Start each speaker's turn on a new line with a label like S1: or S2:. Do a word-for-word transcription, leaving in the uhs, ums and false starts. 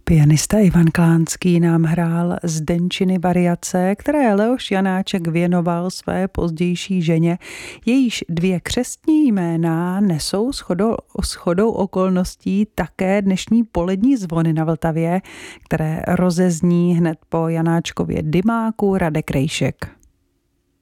S1: Pianista Ivan Klánský nám hrál z Denčiny variace, které Leoš Janáček věnoval své pozdější ženě. Jejíž dvě křestní jména nesou shodou, shodou okolností také dnešní polední zvony na Vltavě, které rozezní hned po Janáčkově dymáku Radek Rejšek.